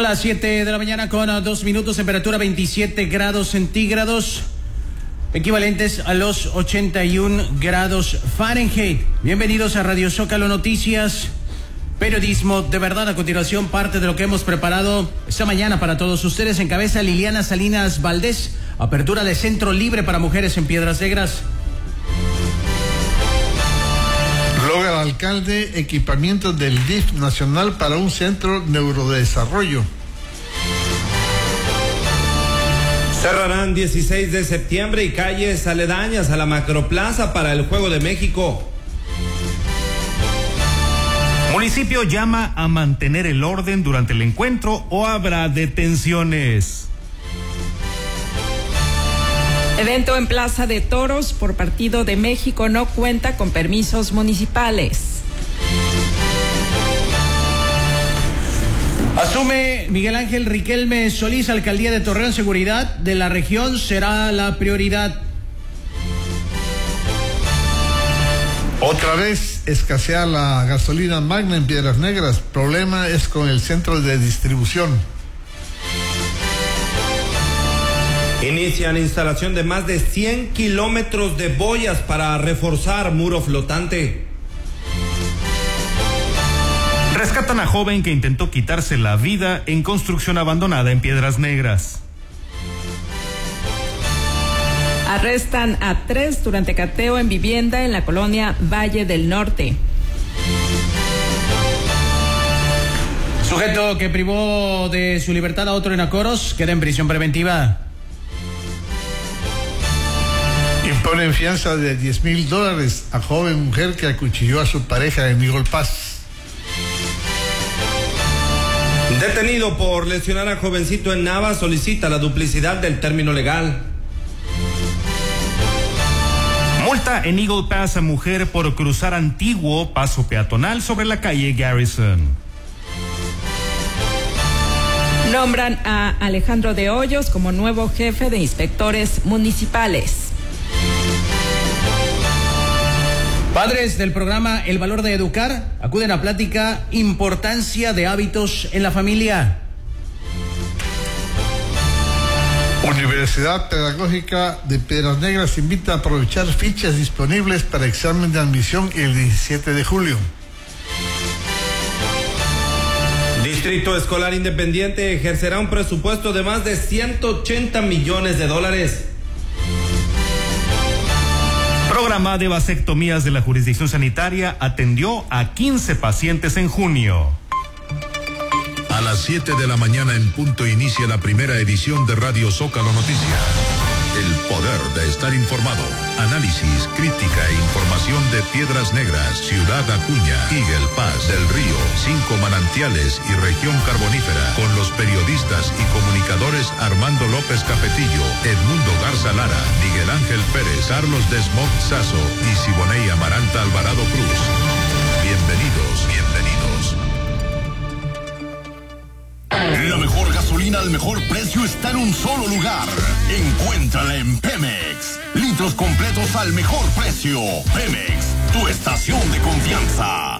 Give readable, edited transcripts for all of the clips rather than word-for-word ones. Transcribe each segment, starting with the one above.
las 7 de la mañana con 2 minutos, temperatura 27 grados centígrados, equivalentes a los 81 grados Fahrenheit. Bienvenidos a Radio Zócalo Noticias, periodismo de verdad. A continuación, parte de lo que hemos preparado esta mañana para todos ustedes. Encabeza Liliana Salinas Valdés, apertura de centro libre para mujeres en Piedras Negras. Logra el alcalde equipamiento del DIF nacional para un centro neurodesarrollo. Cerrarán 16 de septiembre y calles aledañas a la Macroplaza para el Juego de México. Municipio llama a mantener el orden durante el encuentro o habrá detenciones. Evento en Plaza de Toros por Partido de México no cuenta con permisos municipales. Asume Miguel Ángel Riquelme Solís, alcaldía de Torreón. Seguridad de la región será la prioridad. Otra vez escasea la gasolina magna en Piedras Negras. Problema es con el centro de distribución. Inician instalación de más de 100 kilómetros de boyas para reforzar muro flotante. Rescatan a joven que intentó quitarse la vida en construcción abandonada en Piedras Negras. Arrestan a 3 durante cateo en vivienda en la colonia Valle del Norte. Sujeto que privó de su libertad a otro en Acoros queda en prisión preventiva. Imponen fianza de $10,000 a joven mujer que acuchilló a su pareja en Eagle Pass. Detenido por lesionar a jovencito en Nava, solicita la duplicidad del término legal. Multa en Eagle Pass a mujer por cruzar antiguo paso peatonal sobre la calle Garrison. Nombran a Alejandro de Hoyos como nuevo jefe de inspectores municipales. Padres del programa El Valor de Educar acuden a plática Importancia de hábitos en la familia. Universidad Pedagógica de Piedras Negras invita a aprovechar fichas disponibles para examen de admisión el 17 de julio. Distrito Escolar Independiente ejercerá un presupuesto de más de $180 millones. Programa de vasectomías de la jurisdicción sanitaria atendió a 15 pacientes en junio. A las 7 de la mañana en punto inicia la primera edición de Radio Zócalo Noticias. El poder de estar informado. Análisis, crítica e información de Piedras Negras, Ciudad Acuña, Eagle Pass, Del Río, 5 Manantiales y Región Carbonífera. Con los periodistas y comunicadores Armando López Cafetillo, Edmundo Garza Lara, Miguel Ángel Pérez, Carlos Desmond Sazo y Siboney Amaranta Alvarado Cruz. Bienvenidos. La mejor gasolina al mejor precio está en un solo lugar. Encuéntrala en Pemex. Litros completos al mejor precio. Pemex, tu estación de confianza.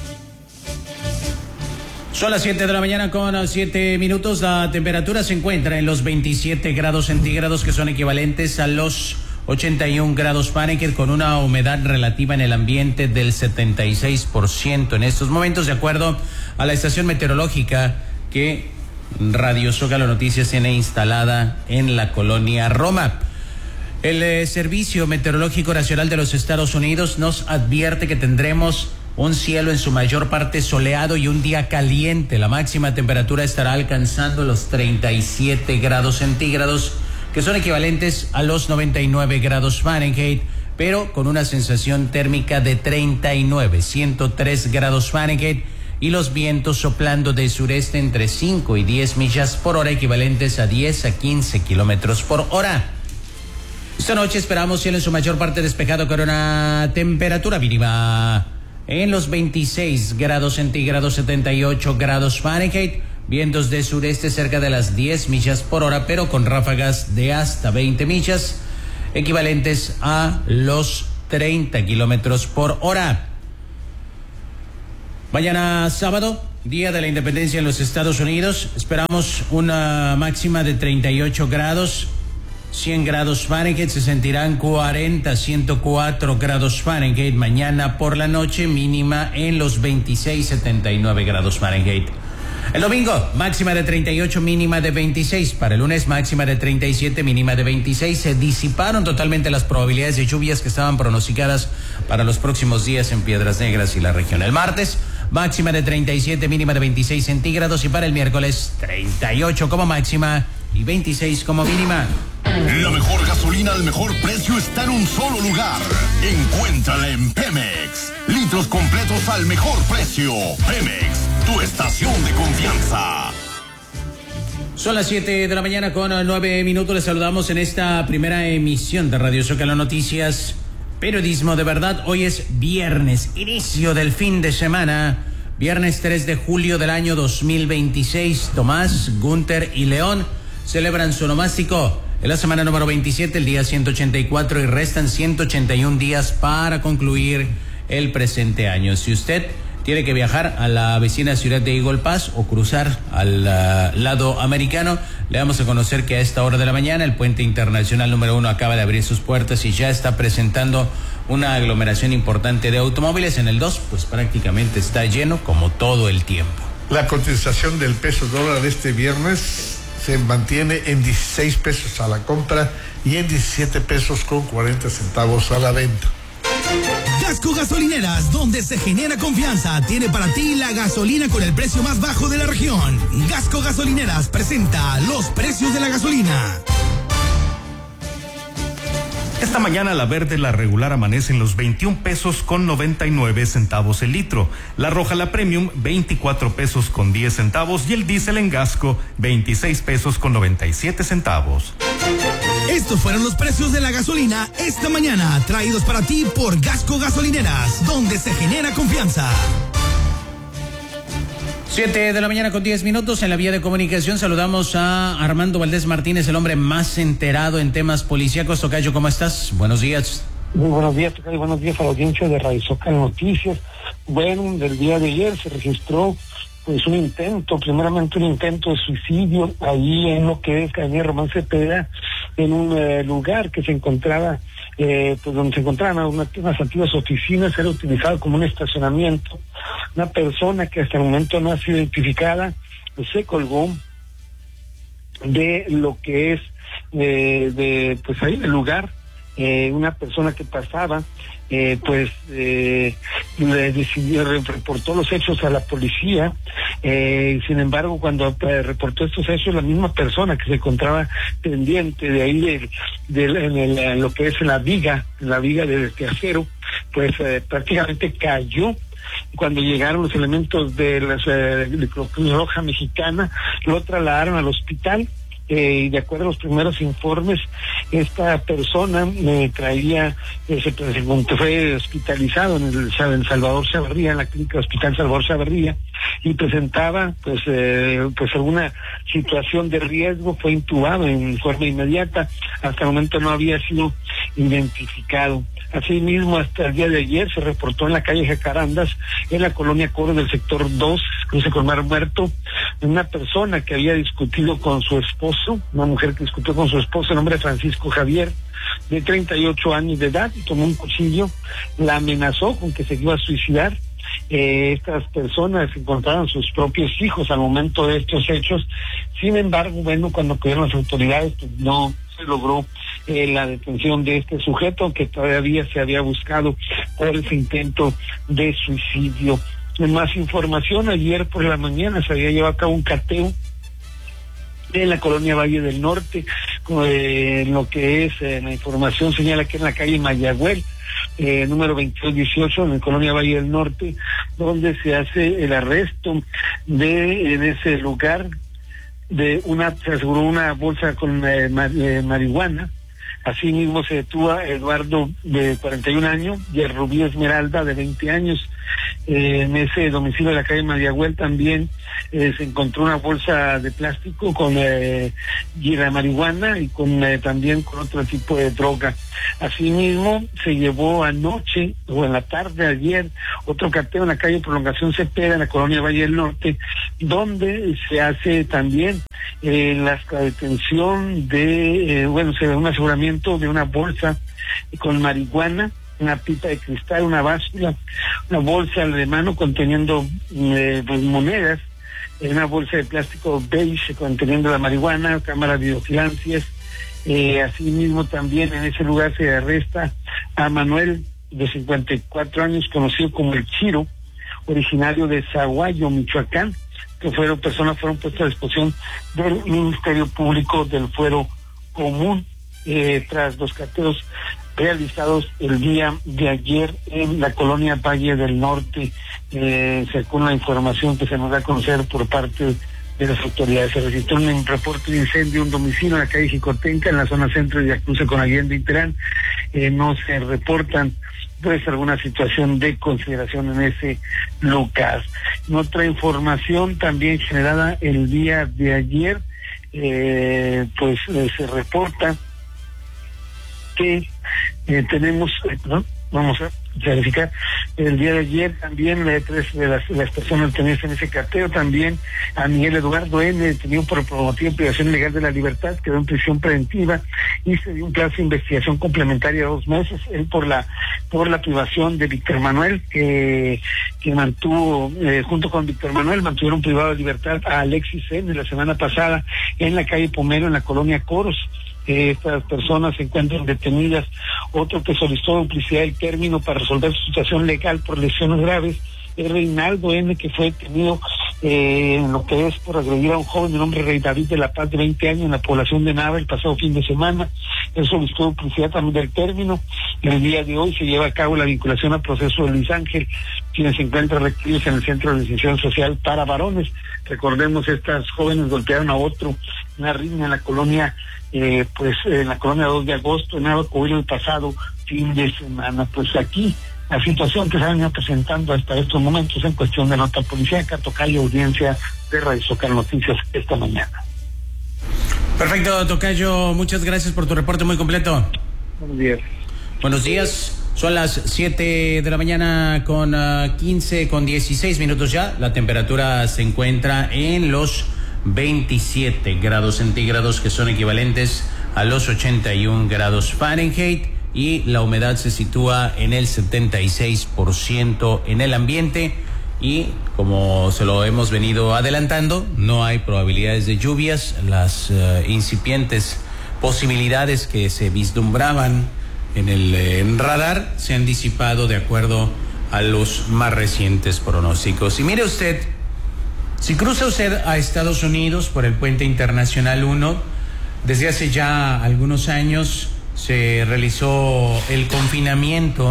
Son las 7 de la mañana con 7 minutos. La temperatura se encuentra en los 27 grados centígrados, que son equivalentes a los 81 grados Fahrenheit, con una humedad relativa en el ambiente del 76% en estos momentos, de acuerdo a la estación meteorológica que Radio Zócalo Noticias tiene instalada en la colonia Roma. El Servicio Meteorológico Nacional de los Estados Unidos nos advierte que tendremos un cielo en su mayor parte soleado y un día caliente. La máxima temperatura estará alcanzando los 37 grados centígrados, que son equivalentes a los 99 grados Fahrenheit, pero con una sensación térmica de 103 grados Fahrenheit, y los vientos soplando de sureste entre 5 y 10 millas por hora, equivalentes a 10 a 15 kilómetros por hora. Esta noche esperamos cielo en su mayor parte despejado con una temperatura mínima en los 26 grados centígrados, 78 grados Fahrenheit, vientos de sureste cerca de las 10 millas por hora, pero con ráfagas de hasta 20 millas, equivalentes a los 30 kilómetros por hora. Mañana sábado Día de la Independencia en los Estados Unidos. Esperamos una máxima de 38 grados, 100 grados Fahrenheit, se sentirán 104 grados Fahrenheit. Mañana por la noche, mínima en los 79 grados Fahrenheit. El domingo, máxima de 38, mínima de 26. Para el lunes, máxima de 37, mínima de 26. Se disiparon totalmente las probabilidades de lluvias que estaban pronosticadas para los próximos días en Piedras Negras y la región. El martes, máxima de 37, mínima de 26 centígrados. Y para el miércoles, 38 como máxima y 26 como mínima. La mejor gasolina al mejor precio está en un solo lugar. Encuéntrala en Pemex. Litros completos al mejor precio. Pemex, tu estación de confianza. Son las 7 de la mañana con 9 minutos. Les saludamos en esta primera emisión de Radio Zócalo Noticias. Periodismo de verdad. Hoy es viernes, inicio del fin de semana. Viernes 3 de julio del año 2026. Tomás, Gunter y León celebran su onomástico en la semana número 27, el día 184, y restan 181 días para concluir el presente año. Si usted tiene que viajar a la vecina ciudad de Eagle Pass o cruzar al lado americano, le vamos a conocer que a esta hora de la mañana el puente internacional número 1 acaba de abrir sus puertas y ya está presentando una aglomeración importante de automóviles. En el 2, pues prácticamente está lleno como todo el tiempo. La cotización del peso dólar este viernes se mantiene en 16 pesos a la compra y en 17 pesos con 40 centavos a la venta. Gasco Gasolineras, donde se genera confianza, tiene para ti la gasolina con el precio más bajo de la región. Gasco Gasolineras presenta los precios de la gasolina. Esta mañana la verde, la regular, amanece en los 21 pesos con 99 centavos el litro. La roja, la premium, 24 pesos con 10 centavos. Y el diésel en Gasco, 26 pesos con 97 centavos. Estos fueron los precios de la gasolina esta mañana, traídos para ti por Gasco Gasolineras, donde se genera confianza. 7 de la mañana con 10 minutos. En la vía de comunicación saludamos a Armando Valdés Martínez, el hombre más enterado en temas policíacos. Tocayo, ¿cómo estás? Buenos días. Muy buenos días, Tocayo. Buenos días a la audiencia de Radio Zócalo Noticias. Bueno, del día de ayer se registró pues primeramente un intento de suicidio ahí en lo que es Avenida Román Cepeda, en un lugar que se encontraba, pues donde se encontraban unas antiguas oficinas. Era utilizado como un estacionamiento. Una persona que hasta el momento no ha sido identificada se colgó de lo que es pues ahí el lugar. Una persona que pasaba le decidió, reportó los hechos a la policía. Sin embargo, cuando reportó estos hechos, la misma persona que se encontraba pendiente de ahí en lo que es la viga de acero, pues prácticamente cayó. Cuando llegaron los elementos de la Cruz Roja Mexicana, lo trasladaron al hospital. Y de acuerdo a los primeros informes, esta persona fue hospitalizado en Salvador Chavarría, en la clínica Hospital Salvador Chavarría, y presentaba pues alguna situación de riesgo. Fue intubado en forma inmediata. Hasta el momento no había sido identificado. Asimismo, hasta el día de ayer se reportó en la calle Jacarandas, en la colonia Coro del sector 2, cruce con Mar Muerto, una persona que había discutido con su esposo, una mujer que discutió con su esposo, el nombre Francisco Javier, de 38 años de edad, y tomó un cuchillo, la amenazó con que se iba a suicidar. Estas personas encontraron sus propios hijos al momento de estos hechos. Sin embargo, bueno, cuando acudieron las autoridades, pues no se logró la detención de este sujeto, aunque todavía se había buscado por ese intento de suicidio. En más información, ayer por la mañana se había llevado a cabo un cateo en la colonia Valle del Norte, lo que es la información señala que en la calle Mayagüel, número 2218, en la colonia Valle del Norte, donde se hace el arresto en ese lugar se aseguró una bolsa con marihuana. Asimismo se detuvo a Eduardo, de 41 años, y a Rubí Esmeralda, de 20 años. En ese domicilio de la calle Madiagüel también se encontró una bolsa de plástico con la marihuana y con también con otro tipo de droga. Asimismo se llevó anoche o en la tarde de ayer otro cateo en la calle Prolongación Cepeda, en la colonia Valle del Norte, donde se hace también la detención de se ve un aseguramiento de una bolsa con marihuana, una pipa de cristal, una báscula, una bolsa de mano conteniendo monedas, una bolsa de plástico beige conteniendo la marihuana, cámaras de videovigilancias. Asimismo también en ese lugar se arresta a Manuel, de 54 años, conocido como el Chiro, originario de Zaguayo, Michoacán, que fueron puestas a disposición del Ministerio Público del Fuero Común tras los cateos realizados el día de ayer en la colonia Valle del Norte, según la información que se nos da a conocer por parte de las autoridades. Se registró un reporte de incendio en un domicilio en la calle Jicotenca, en la zona centro de Viacruce con Allende y Terán. No se reportan alguna situación de consideración en ese lugar. En otra información también generada el día de ayer, se reporta que tenemos, vamos a verificar, el día de ayer también tres de las personas detenidas en ese cateo, también a Miguel Eduardo N., detenido por motivo de privación ilegal de la libertad, quedó en prisión preventiva y se dio un plazo de investigación complementaria de 2 meses, él por la privación de Víctor Manuel, que mantuvo, junto con Víctor Manuel, mantuvieron privado de libertad a Alexis N. la semana pasada en la calle Pomero, en la colonia Coros. Estas personas se encuentran detenidas. Otro que solicitó duplicidad del término para resolver su situación legal por lesiones graves es Reinaldo N., que fue detenido en lo que es por agredir a un joven de nombre Rey David de la Paz, de 20 años, en la población de Nava el pasado fin de semana. Él solicitó duplicidad también del término. El día de hoy se lleva a cabo la vinculación al proceso de Luis Ángel, quienes se encuentran recluidos en el Centro de Decisión Social para Varones. Recordemos, estas jóvenes golpearon a otro, una riña en la colonia en la colonia 2 de agosto, en Navacovillo, el pasado fin de semana. Pues aquí la situación que se ha venido presentando hasta estos momentos en cuestión de nota policíaca. Tocayo, audiencia de Radio Zócalo Noticias esta mañana. Perfecto, Tocayo, muchas gracias por tu reporte muy completo. Buenos días. Buenos días. Son las 7 de la mañana con 16 minutos ya. La temperatura se encuentra en los 27 grados centígrados, que son equivalentes a los 81 grados Fahrenheit, y la humedad se sitúa en el 76% en el ambiente, y como se lo hemos venido adelantando, no hay probabilidades de lluvias. Las incipientes posibilidades que se vislumbraban en el radar se han disipado de acuerdo a los más recientes pronósticos. Y mire usted, si cruza usted a Estados Unidos por el Puente Internacional 1, desde hace ya algunos años se realizó el confinamiento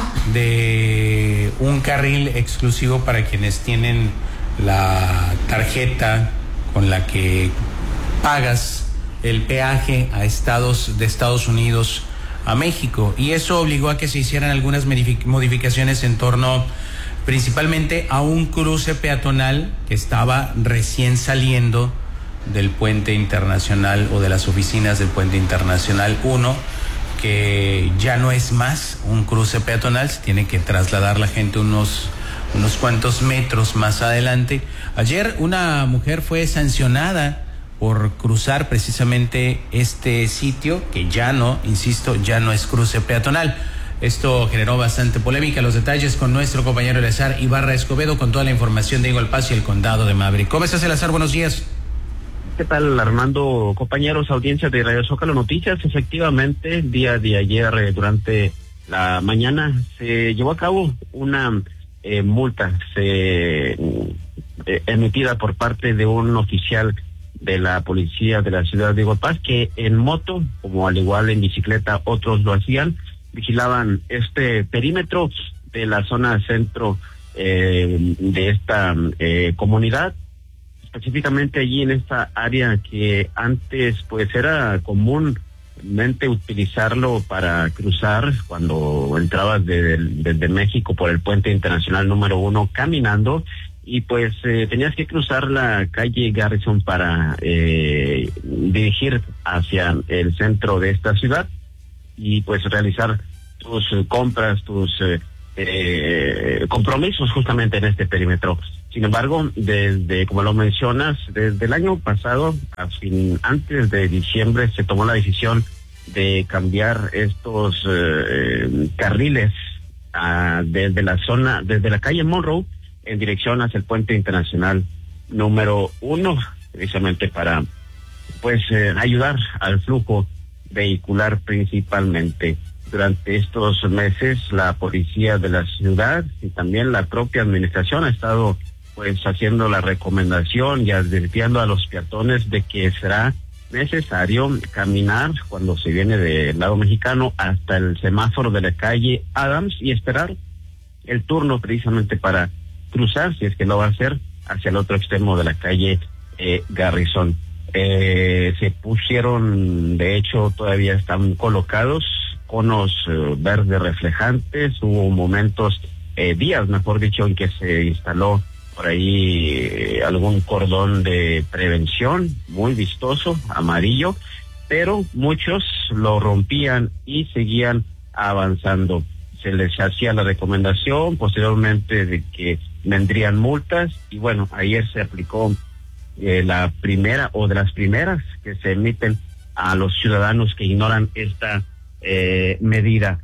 de un carril exclusivo para quienes tienen la tarjeta con la que pagas el peaje a de Estados Unidos a México, y eso obligó a que se hicieran algunas modificaciones en torno principalmente a un cruce peatonal que estaba recién saliendo del Puente Internacional o de las oficinas del Puente Internacional 1, que ya no es más un cruce peatonal, se tiene que trasladar la gente unos cuantos metros más adelante. Ayer una mujer fue sancionada por cruzar precisamente este sitio, que ya no, insisto, ya no es cruce peatonal. Esto generó bastante polémica. Los detalles con nuestro compañero Eleazar Ibarra Escobedo, con toda la información de Eagle Pass y el condado de Maverick. ¿Cómo estás, Eleazar? Buenos días. ¿Qué tal, Armando? Compañeros, audiencia de Radio Zócalo Noticias. Efectivamente, el día de ayer, durante la mañana, se llevó a cabo una multa emitida por parte de un oficial de la policía de la ciudad de Eagle Pass, que en moto, como al igual en bicicleta otros lo hacían, vigilaban este perímetro de la zona centro de esta comunidad, específicamente allí en esta área que antes pues era común utilizarlo para cruzar cuando entrabas desde México por el puente internacional número 1 caminando, y pues tenías que cruzar la calle Garrison para dirigir hacia el centro de esta ciudad y pues realizar tus compras, tus compromisos justamente en este perímetro. Sin embargo, como lo mencionas, desde el año pasado, antes de diciembre, se tomó la decisión de cambiar estos carriles desde la calle Monroe en dirección hacia el puente internacional número 1, precisamente para pues ayudar al flujo vehicular principalmente. Durante estos meses la policía de la ciudad y también la propia administración ha estado pues haciendo la recomendación y advirtiendo a los peatones de que será necesario caminar cuando se viene del lado mexicano hasta el semáforo de la calle Adams y esperar el turno precisamente para cruzar, si es que lo va a hacer, hacia el otro extremo de la calle Garrison. Se pusieron, de hecho todavía están colocados conos verdes reflejantes. Hubo momentos, días mejor dicho, en que se instaló por ahí algún cordón de prevención muy vistoso, amarillo, pero muchos lo rompían y seguían avanzando. Se les hacía la recomendación posteriormente de que vendrían multas, y bueno, ayer se aplicó la primera o de las primeras que se emiten a los ciudadanos que ignoran esta medida.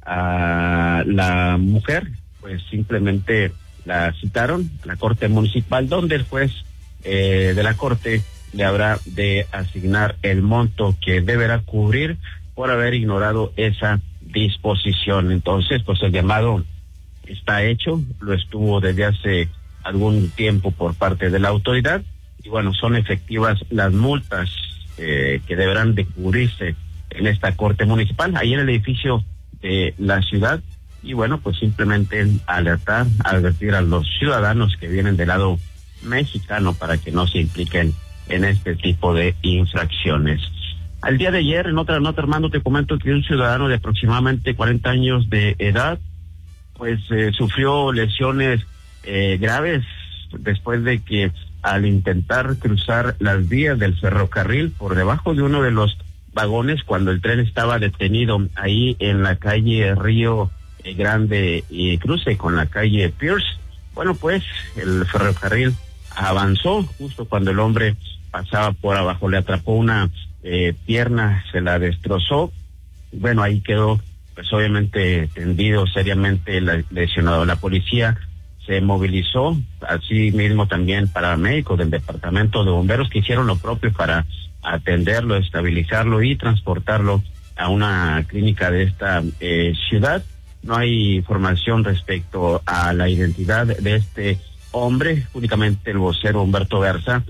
A la mujer pues simplemente la citaron a la Corte Municipal, donde el juez de la Corte le habrá de asignar el monto que deberá cubrir por haber ignorado esa disposición. Entonces, pues el llamado está hecho, lo estuvo desde hace algún tiempo por parte de la autoridad, y bueno, son efectivas las multas que deberán de cubrirse en esta Corte Municipal, ahí en el edificio de la ciudad. Y bueno, pues simplemente advertir a los ciudadanos que vienen del lado mexicano para que no se impliquen en este tipo de infracciones. Al día de ayer, en otra nota, Armando, te comento que un ciudadano de aproximadamente 40 años de edad, pues sufrió lesiones graves después de que al intentar cruzar las vías del ferrocarril por debajo de uno de los vagones, cuando el tren estaba detenido ahí en la calle Río Grande y cruce con la calle Pierce, bueno, pues el ferrocarril avanzó justo cuando el hombre pasaba por abajo, le atrapó una pierna, se la destrozó. Bueno, ahí quedó pues obviamente tendido, seriamente lesionado. La policía se movilizó, así mismo también paramédicos del departamento de bomberos que hicieron lo propio para atenderlo, estabilizarlo y transportarlo a una clínica de esta ciudad. No hay información respecto a la identidad de este hombre, únicamente el vocero Humberto Garza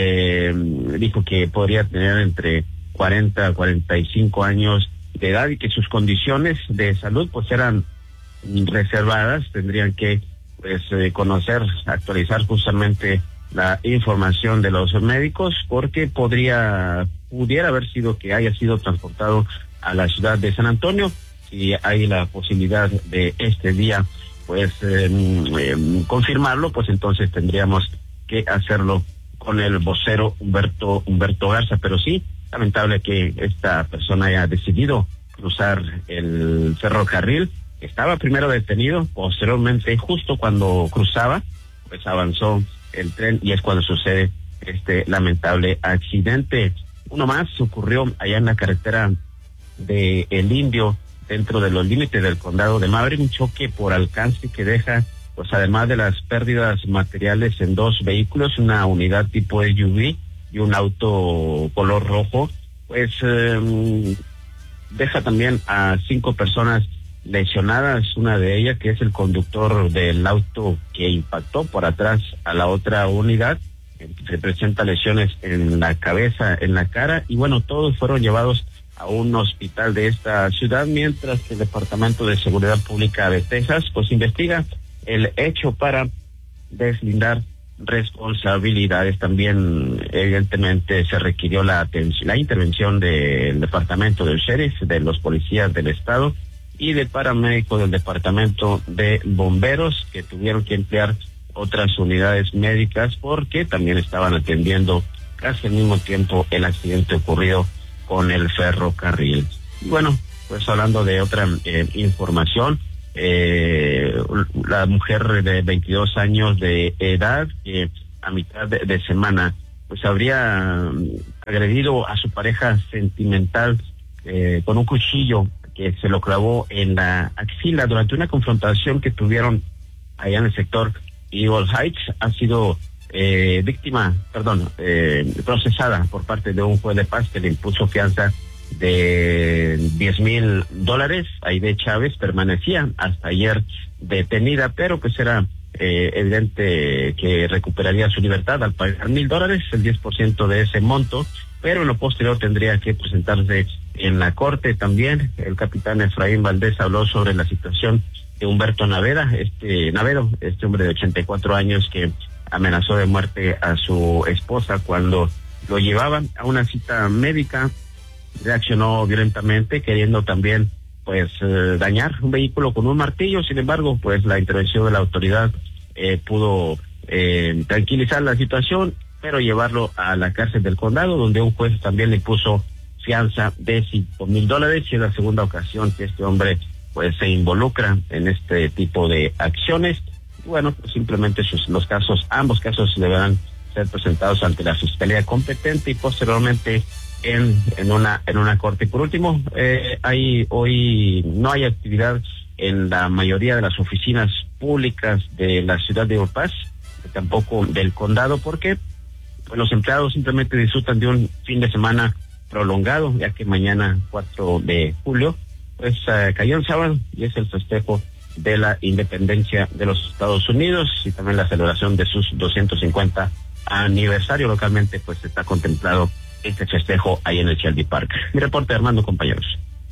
dijo que podría tener entre 40 a 45 años de edad y que sus condiciones de salud pues eran reservadas. Tendrían que pues conocer, actualizar justamente la información de los médicos, porque pudiera haber sido que haya sido transportado a la ciudad de San Antonio. Si hay la posibilidad de este día pues confirmarlo, pues entonces tendríamos que hacerlo con el vocero Humberto Garza. Pero sí, lamentable que esta persona haya decidido cruzar el ferrocarril. Estaba primero detenido, posteriormente, justo cuando cruzaba, pues avanzó el tren y es cuando sucede este lamentable accidente. Uno más ocurrió allá en la carretera de El Indio, dentro de los límites del condado de Maverick, un choque por alcance que deja, pues además de las pérdidas materiales en dos vehículos, una unidad tipo SUV y un auto color rojo, pues deja también a 5 personas lesionadas, una de ellas que es el conductor del auto que impactó por atrás a la otra unidad. Se presenta lesiones en la cabeza, en la cara, y bueno, todos fueron llevados a un hospital de esta ciudad, mientras que el Departamento de Seguridad Pública de Texas pues investiga el hecho para deslindar responsabilidades. También, evidentemente, se requirió la intervención del departamento del sheriff, de los policías del estado y de paramédicos del departamento de bomberos, que tuvieron que emplear otras unidades médicas porque también estaban atendiendo casi al mismo tiempo el accidente ocurrido con el ferrocarril. Y bueno, pues hablando de otra información, la mujer de 22 años de edad que a mitad de semana pues habría agredido a su pareja sentimental con un cuchillo que se lo clavó en la axila durante una confrontación que tuvieron allá en el sector Eagle Heights, ha sido procesada por parte de un juez de paz que le impuso fianza de $10,000. Aide Chávez permanecía hasta ayer detenida, pero pues era evidente que recuperaría su libertad al pagar $1,000, el 10% de ese monto, pero en lo posterior tendría que presentarse en la corte. También el capitán Efraín Valdés habló sobre la situación de Humberto Navedo, este hombre de 84 años que amenazó de muerte a su esposa cuando lo llevaban a una cita médica. Reaccionó violentamente, queriendo también dañar un vehículo con un martillo. Sin embargo, pues la intervención de la autoridad pudo tranquilizar la situación, pero llevarlo a la cárcel del condado, donde un juez también le puso fianza de $5,000, y es la segunda ocasión que este hombre pues se involucra en este tipo de acciones. Bueno, pues simplemente ambos casos deberán ser presentados ante la fiscalía competente y posteriormente en una corte. Por último, hoy no hay actividad en la mayoría de las oficinas públicas de la ciudad de Eagle Pass, tampoco del condado, porque pues los empleados simplemente disfrutan de un fin de semana prolongado, ya que mañana 4 de julio pues cayó el sábado y es el festejo de la independencia de los Estados Unidos y también la celebración de sus 250 aniversario. Localmente pues está contemplado este festejo ahí en el Shelby Park. Mi reporte, Armando, compañeros.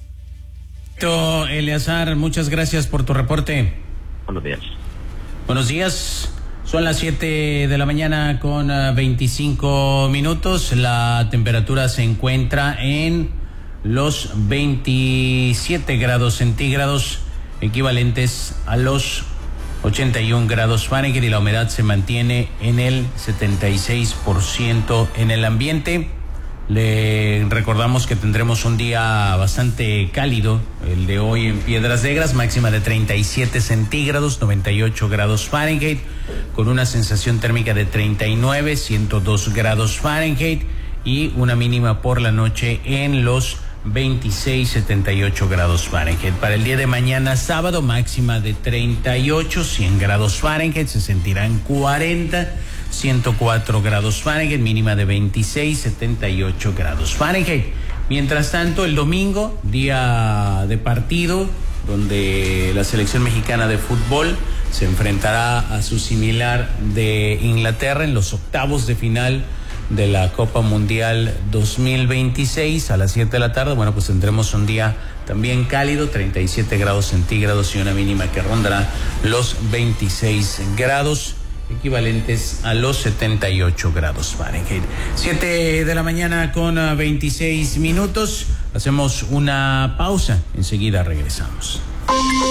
Eleazar, muchas gracias por tu reporte. Buenos días. Buenos días. Son las 7 de la mañana con 25 minutos. La temperatura se encuentra en los 27 grados centígrados, equivalentes a los 81 grados Fahrenheit, y la humedad se mantiene en el 76% en el ambiente. Le recordamos que tendremos un día bastante cálido, el de hoy en Piedras Negras, máxima de 37 centígrados, 98 grados Fahrenheit, con una sensación térmica de 39, 102 grados Fahrenheit, y una mínima por la noche en los 26, 78 grados Fahrenheit. Para el día de mañana, sábado, máxima de 38, 100 grados Fahrenheit, se sentirán 40, 104 grados Fahrenheit, mínima de 26, 78 grados Fahrenheit. Mientras tanto, el domingo, día de partido, donde la selección mexicana de fútbol se enfrentará a su similar de Inglaterra en los octavos de final de la Copa Mundial 2026 a las 7 de la tarde. Bueno, pues tendremos un día también cálido, 37 grados centígrados y una mínima que rondará los 26 grados, equivalentes a los 78 grados Fahrenheit. 7 de la mañana con 26 minutos. Hacemos una pausa. Enseguida regresamos.